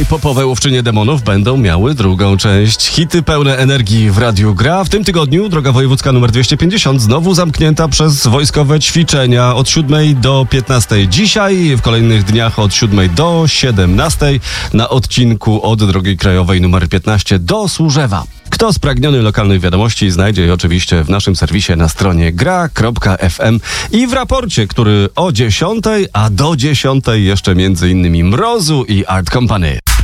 popowe łowczynie demonów będą miały drugą część. Hity pełne energii w Radiu Gra. W tym tygodniu droga wojewódzka nr 250 znowu zamknięta przez wojskowe ćwiczenia od 7 do 15. Dzisiaj, w kolejnych dniach od 7 do 17 na odcinku od drogi krajowej nr 15 do Służewa. Kto spragniony lokalnych wiadomości, znajdzie je oczywiście w naszym serwisie na stronie gra.fm i w raporcie, który o 10, a do 10 jeszcze między innymi Mrozu i Art Company.